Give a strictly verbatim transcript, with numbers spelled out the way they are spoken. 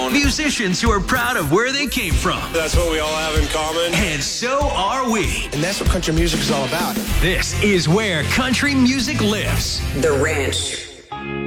Musicians who are proud of where they came from. That's what we all have in common. And so are we. And that's what country music is all about. This is where country music lives. The Ranch.